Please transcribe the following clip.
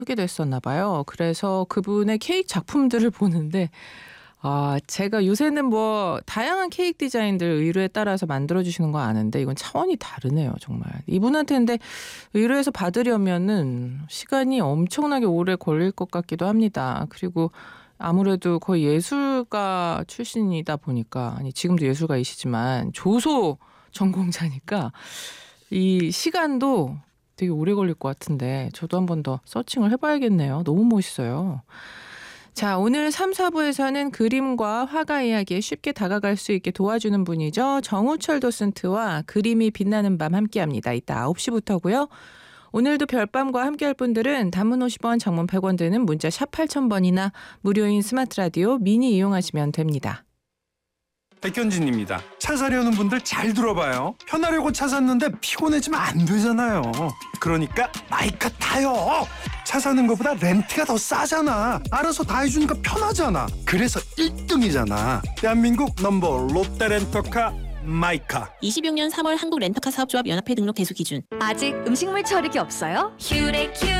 하게 됐었나 봐요. 그래서 그분의 케이크 작품들을 보는데 제가 요새는 뭐 다양한 케이크 디자인들 의뢰에 따라서 만들어 주시는 거 아는데 이건 차원이 다르네요, 정말. 이분한테 근데 의뢰해서 받으려면은 시간이 엄청나게 오래 걸릴 것 같기도 합니다. 그리고 아무래도 거의 예술가 출신이다 보니까 아니 지금도 예술가이시지만 조소 전공자니까 이 시간도 되게 오래 걸릴 것 같은데 저도 한 번 더 서칭을 해봐야겠네요. 너무 멋있어요. 자, 오늘 3, 4부에서는 그림과 화가 이야기에 쉽게 다가갈 수 있게 도와주는 분이죠. 정우철 도슨트와 그림이 빛나는 밤 함께합니다. 이따 9시부터고요. 오늘도 별밤과 함께할 분들은 단문 50원, 장문 100원 드는 문자 샵 8000번이나 무료인 스마트 라디오 미니 이용하시면 됩니다. 백현진입니다. 차 사려는 분들 잘 들어봐요. 편하려고 차 샀는데 피곤해지면 안 되잖아요. 그러니까 마이카 타요. 차 사는 것보다 렌트가 더 싸잖아. 알아서 다 해주니까 편하잖아. 그래서 1등이잖아. 대한민국 넘버 롯데렌터카 마이카. 26년 3월 한국 렌터카 사업조합 연합회 등록 대수 기준. 아직 음식물 처리기 없어요? 큐레큐